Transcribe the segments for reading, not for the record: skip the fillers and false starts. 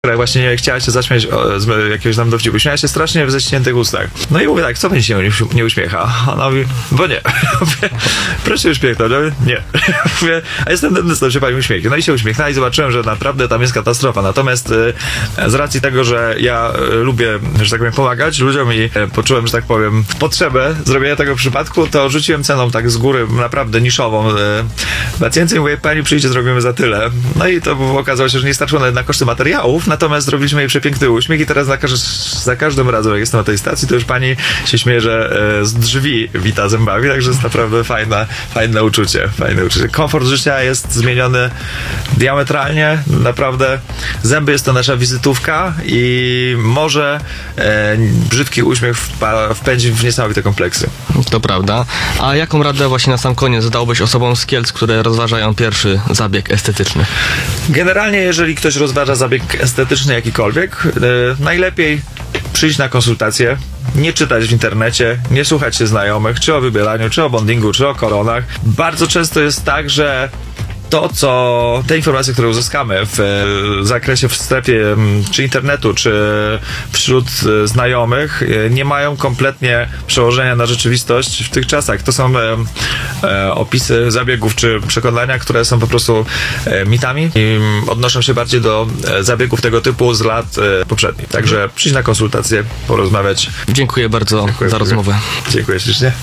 która właśnie chciała się zaśmiać z jakiegoś tam dowcipu. Śmiała się strasznie w ześniętych ustach. No i mówię tak, co pani się nie uśmiecha? Ona mówi, bo nie. Mówię, proszę się uśmiechnąć. Nie. Mówię, a jestem dentystą, się pani uśmiechnie. No i się uśmiechnęła i zobaczyłem, że naprawdę tam jest katastrofa. Natomiast z racji tego, że ja lubię, że tak powiem, pomagać ludziom i poczułem, że tak powiem, potrzebę zrobienia tego przypadku, to rzuciłem ceną tak z góry, naprawdę niszową pacjencie i mówię, pani przyjdzie, zrobimy za tyle. No i to okazało się, że nie starczyło nawet na koszty materiałów, natomiast zrobiliśmy jej przepiękny uśmiech i teraz za każdym razem, jak jestem na tej stacji, to już pani się śmieje, że z drzwi wita zębami, także jest naprawdę fajne uczucie. Komfort życia jest zmieniony diametralnie, naprawdę. Zęby jest to nasza wizytówka i może brzydki uśmiech wpędzić w niesamowite kompleksy. To prawda. A jaką radę właśnie na sam koniec dałbyś osobom z Kielc, które rozważają pierwszy zabieg estetyczny? Generalnie, jeżeli ktoś rozważa zabieg estetyczny jakikolwiek, najlepiej przyjść na konsultację, nie czytać w internecie, nie słuchać się znajomych, czy o wybielaniu, czy o bondingu, czy o koronach. Bardzo często jest tak, że te informacje, które uzyskamy w zakresie, w strefie czy internetu, czy wśród znajomych, nie mają kompletnie przełożenia na rzeczywistość w tych czasach. To są opisy zabiegów, czy przekonania, które są po prostu mitami i odnoszą się bardziej do zabiegów tego typu z lat poprzednich. Także przyjść na konsultację, porozmawiać. Dziękuję bardzo za rozmowę. Dziękuję ślicznie.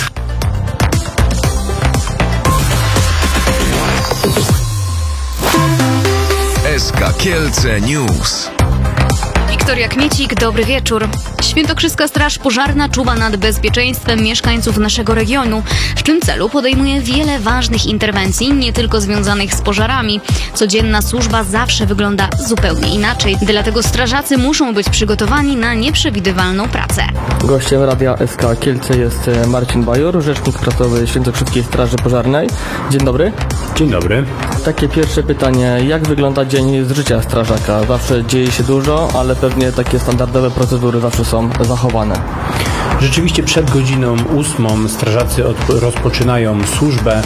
SK Kielce News. Wiktoria Kmiecik, dobry wieczór. Świętokrzyska Straż Pożarna czuwa nad bezpieczeństwem mieszkańców naszego regionu. W tym celu podejmuje wiele ważnych interwencji, nie tylko związanych z pożarami. Codzienna służba zawsze wygląda zupełnie inaczej. Dlatego strażacy muszą być przygotowani na nieprzewidywalną pracę. Gościem Radia SK Kielce jest Marcin Bajor, rzecznik prasowy Świętokrzyskiej Straży Pożarnej. Dzień dobry. Dzień dobry. Takie pierwsze pytanie, jak wygląda dzień z życia strażaka? Zawsze dzieje się dużo, ale pewnie takie standardowe procedury zawsze są zachowane. Rzeczywiście przed godziną 8 strażacy rozpoczynają służbę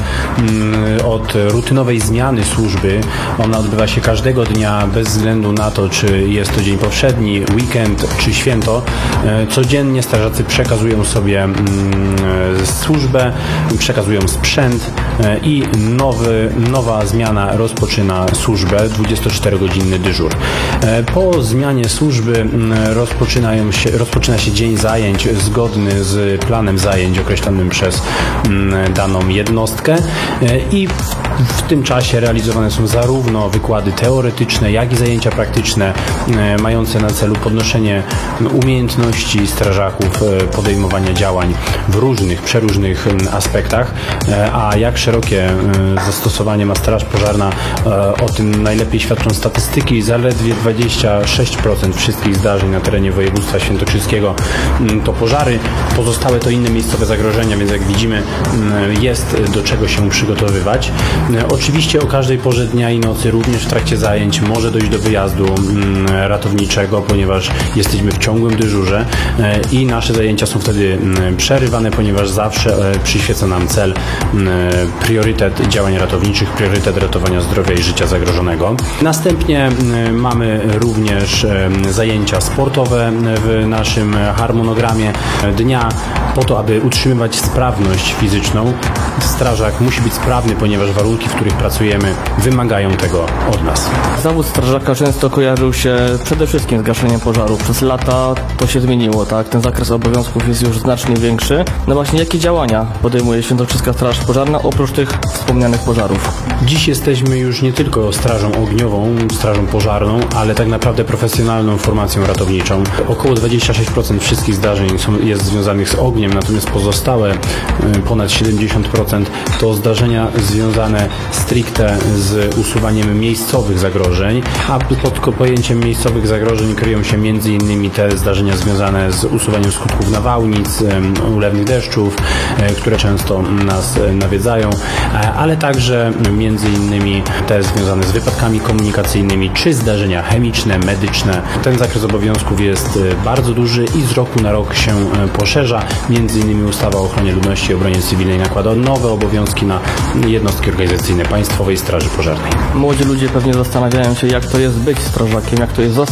od rutynowej zmiany służby. Ona odbywa się każdego dnia bez względu na to, czy jest to dzień powszedni, weekend czy święto. Codziennie strażacy przekazują sobie służbę, przekazują sprzęt i nowa zmiana rozpoczyna służbę, 24-godzinny dyżur. Po zmianie służby rozpoczyna się dzień zajęć zgodny z planem zajęć określonym przez daną jednostkę i w tym czasie realizowane są zarówno wykłady teoretyczne, jak i zajęcia praktyczne mające na celu podnoszenie umiejętności strażaków, podejmowania działań w przeróżnych aspektach, a jak szerokie zastosowanie ma Straż Pożarna, o tym najlepiej świadczą statystyki. Zaledwie 26% wszystkich zdarzeń na terenie województwa świętokrzyskiego to pożary, pozostałe to inne miejscowe zagrożenia, więc jak widzimy, jest do czego się przygotowywać. Oczywiście o każdej porze dnia i nocy, również w trakcie zajęć, może dojść do wyjazdu ratowniczego, ponieważ jesteśmy w ciągłym dyżurze i nasze zajęcia są wtedy przerywane, ponieważ zawsze przyświeca nam cel, priorytet działań ratowniczych, priorytet ratowania zdrowia i życia zagrożonego. Następnie mamy również zajęcia sportowe w naszym harmonogramie dnia. Po to, aby utrzymywać sprawność fizyczną, strażak musi być sprawny, ponieważ warunki, w których pracujemy, wymagają tego od nas. Zawód strażaka często kojarzył się przede wszystkim z gaszeniem pożarów. Przez lata to się zmieniło, tak? Ten zakres obowiązków jest już znacznie większy. No właśnie, jakie działania podejmuje Świętokrzyska Straż Pożarna oprócz tych wspomnianych pożarów? Dziś jesteśmy już nie tylko strażą ogniową, strażą pożarną, ale tak naprawdę profesjonalną formacją ratowniczą. Około 26% wszystkich zdarzeń jest związanych z ogniem, natomiast pozostałe ponad 70% to zdarzenia związane stricte z usuwaniem miejscowych zagrożeń, a pod pojęciem miejscowych zagrożeń kryją się m.in. te zdarzenia związane z usuwaniem skutków nawałnic, ulewnych deszczów, które często nas nawiedzają, ale także m.in. te związane z wypadkami komunikacyjnymi czy zdarzenia chemiczne, medyczne. Ten zakres obowiązków jest bardzo duży i z roku na rok się poszerza. M.in. ustawa o ochronie ludności i obronie cywilnej nakłada nowe obowiązki na jednostki organizacyjne Państwowej Straży Pożarnej. Młodzi ludzie pewnie zastanawiają się, jak to jest być strażakiem, jak to jest zostać